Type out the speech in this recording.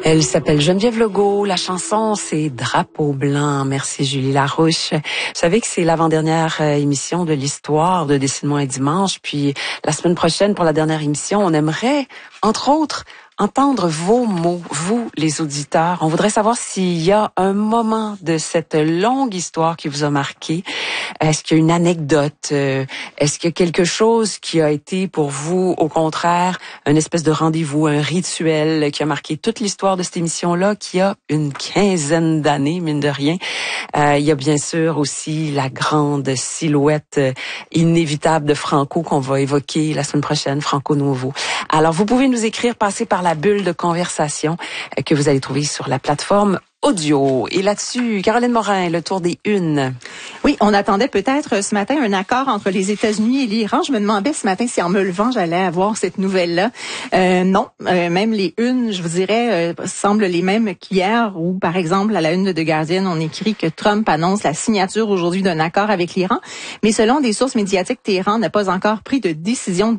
Elle s'appelle Geneviève Legault. La chanson, c'est Drapeau blanc. Merci Julie Larouche. Vous savez que c'est l'avant-dernière émission de l'histoire de Dessine-moi un dimanche. Puis la semaine prochaine, pour la dernière émission, on aimerait, entre autres, entendre vos mots, vous, les auditeurs. On voudrait savoir s'il y a un moment de cette longue histoire qui vous a marqué. Est-ce qu'il y a une anecdote? Est-ce qu'il y a quelque chose qui a été pour vous, au contraire, une espèce de rendez-vous, un rituel qui a marqué toute l'histoire de cette émission-là, qui a une quinzaine d'années, mine de rien? Il y a bien sûr aussi la grande silhouette inévitable de Franco qu'on va évoquer la semaine prochaine, Franco Nuovo. Alors, vous pouvez nous écrire, passer par la bulle de conversation que vous allez trouver sur la plateforme audio. Et là-dessus, Caroline Morin, le tour des unes. Oui, on attendait peut-être ce matin un accord entre les États-Unis et l'Iran. Je me demandais ce matin si en me levant, j'allais avoir cette nouvelle-là. Non, même les unes, je vous dirais, semblent les mêmes qu'hier, où par exemple, à la une de The Guardian, on écrit que Trump annonce la signature aujourd'hui d'un accord avec l'Iran. Mais selon des sources médiatiques, Téhéran n'a pas encore pris de décision